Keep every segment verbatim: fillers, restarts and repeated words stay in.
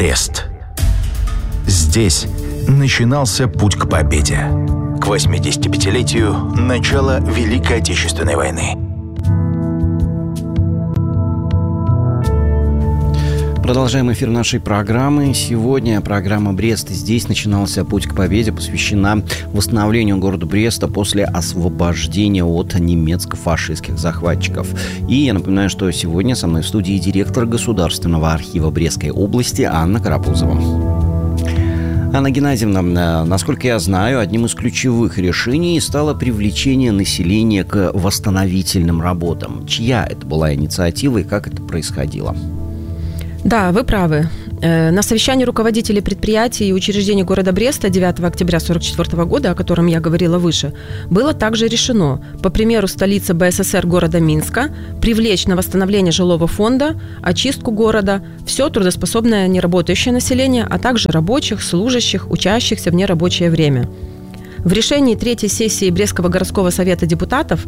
Брест. Здесь начинался путь к победе. К восьмидесятипятилетию начала Великой Отечественной войны. Продолжаем эфир нашей программы. Сегодня программа «Брест». Здесь начинался путь к победе, посвящена восстановлению города Бреста после освобождения от немецко-фашистских захватчиков. И я напоминаю, что сегодня со мной в студии директор Государственного архива Брестской области Анна Карапузова. Анна Геннадьевна, насколько я знаю, одним из ключевых решений стало привлечение населения к восстановительным работам. Чья это была инициатива и как это происходило? Да, вы правы. На совещании руководителей предприятий и учреждений города Бреста девятого октября тысяча девятьсот сорок четвёртого года, о котором я говорила выше, было также решено, по примеру столицы БССР города Минска, привлечь на восстановление жилого фонда, очистку города, все трудоспособное неработающее население, а также рабочих, служащих, учащихся в нерабочее время. В решении третьей сессии Брестского городского совета депутатов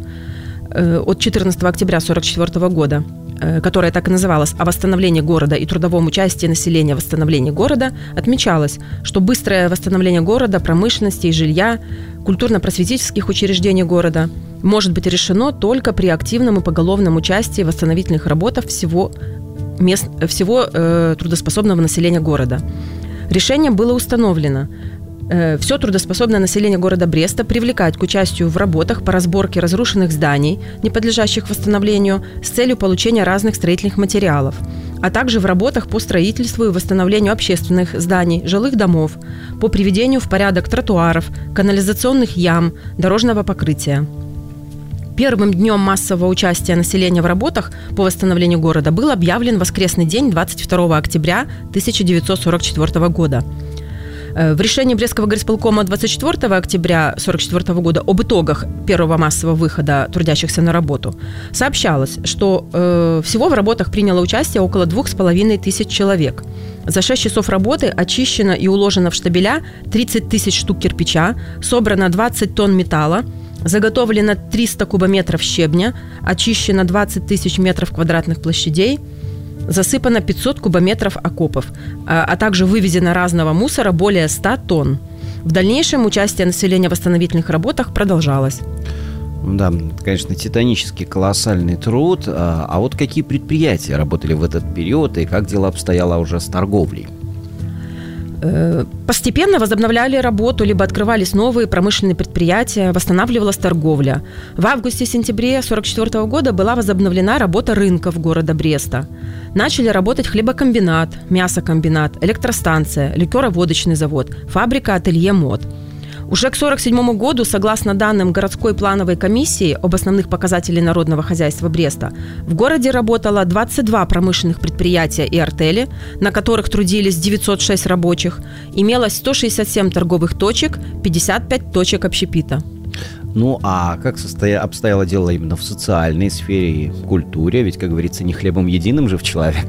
от четырнадцатого октября тысяча девятьсот сорок четвёртого года, которая так и называлась «О восстановлении города и трудовом участии населения в восстановлении города», отмечалось, что быстрое восстановление города, промышленности и жилья, культурно-просветительских учреждений города может быть решено только при активном и поголовном участии в восстановительных работах всего, мест, всего э, трудоспособного населения города. Решением было установлено все трудоспособное население города Бреста привлекать к участию в работах по разборке разрушенных зданий, не подлежащих восстановлению, с целью получения разных строительных материалов, а также в работах по строительству и восстановлению общественных зданий, жилых домов, по приведению в порядок тротуаров, канализационных ям, дорожного покрытия. Первым днем массового участия населения в работах по восстановлению города был объявлен воскресный день двадцать второго октября тысяча девятьсот сорок четвёртого года. В решении Брестского горисполкома двадцать четвёртого октября тысяча девятьсот сорок четвёртого года об итогах первого массового выхода трудящихся на работу сообщалось, что э, всего в работах приняло участие около двух с половиной тысяч человек. За шесть часов работы очищено и уложено в штабеля тридцать тысяч штук кирпича, собрано двадцать тонн металла, заготовлено триста кубометров щебня, очищено двадцать тысяч метров квадратных площадей, засыпано пятьсот кубометров окопов, а также вывезено разного мусора более ста тонн. В дальнейшем участие населения в восстановительных работах продолжалось. Да, конечно, титанический, колоссальный труд. А вот какие предприятия работали в этот период и как дело обстояло уже с торговлей? Постепенно возобновляли работу, либо открывались новые промышленные предприятия, восстанавливалась торговля. В августе-сентябре тысяча девятьсот сорок четвёртого года была возобновлена работа рынков города Бреста. Начали работать хлебокомбинат, мясокомбинат, электростанция, ликероводочный завод, фабрика-ателье мод. Уже к сорок седьмому году, согласно данным городской плановой комиссии об основных показателях народного хозяйства Бреста, в городе работало двадцать два промышленных предприятия и артели, на которых трудились девятьсот шесть рабочих, имелось сто шестьдесят семь торговых точек, пятьдесят пять точек общепита. Ну, а как состоя... обстояло дело именно в социальной сфере и культуре? Ведь, как говорится, не хлебом единым жив человек.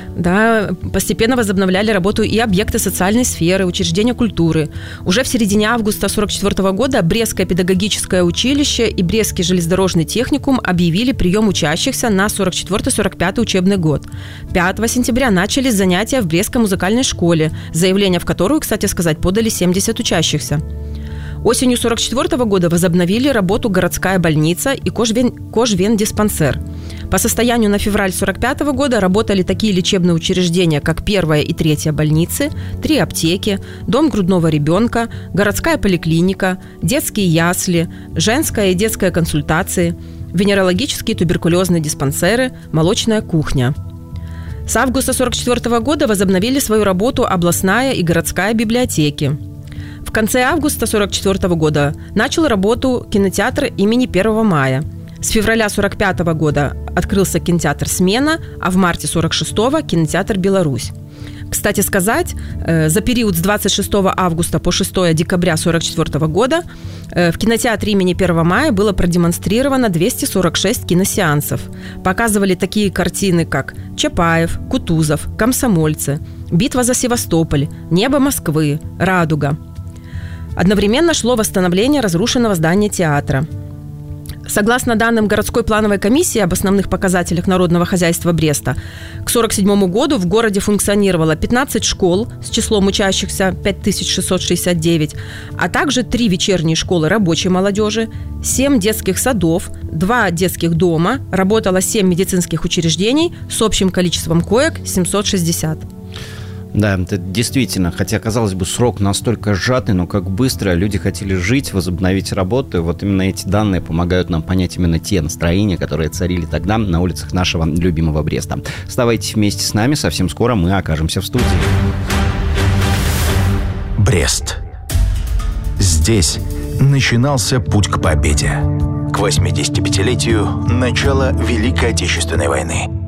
Да, постепенно возобновляли работу и объекты социальной сферы, учреждения культуры. Уже в середине августа тысяча девятьсот сорок четвёртого года Брестское педагогическое училище и Брестский железнодорожный техникум объявили прием учащихся на сорок четвёртый сорок пятый учебный год. пятого сентября начались занятия в Брестской музыкальной школе, заявление в которую, кстати сказать, подали семьдесят учащихся. Осенью сорок четвёртого года возобновили работу городская больница и кожвен... кожвендиспансер. По состоянию на февраль сорок пятого года работали такие лечебные учреждения, как первая и третья больницы, три аптеки, дом грудного ребенка, городская поликлиника, детские ясли, женская и детская консультации, венерологические и туберкулезные диспансеры, молочная кухня. С августа сорок четвёртого года возобновили свою работу областная и городская библиотеки. В конце августа сорок четвёртого года начал работу кинотеатр имени первого мая. С февраля сорок пятого года открылся кинотеатр «Смена», а в марте сорок шестого кинотеатр «Беларусь». Кстати сказать, за период с двадцать шестого августа по шестого декабря сорок четвёртого года в кинотеатре имени первого мая было продемонстрировано двести сорок шесть киносеансов. Показывали такие картины, как «Чапаев», «Кутузов», «Комсомольцы», «Битва за Севастополь», «Небо Москвы», «Радуга». Одновременно шло восстановление разрушенного здания театра. Согласно данным городской плановой комиссии об основных показателях народного хозяйства Бреста, к сорок седьмому году в городе функционировало пятнадцать школ с числом учащихся пять тысяч шестьсот шестьдесят девять, а также три вечерние школы рабочей молодежи, семь детских садов, два детских дома, работало семь медицинских учреждений с общим количеством коек семьсот шестьдесят. Да, это действительно, хотя, казалось бы, срок настолько сжатый, но как быстро люди хотели жить, возобновить работу. И вот именно эти данные помогают нам понять именно те настроения, которые царили тогда на улицах нашего любимого Бреста. Оставайтесь вместе с нами, совсем скоро мы окажемся в студии. Брест. Здесь начинался путь к победе. К восьмидесятипятилетию начала Великой Отечественной войны.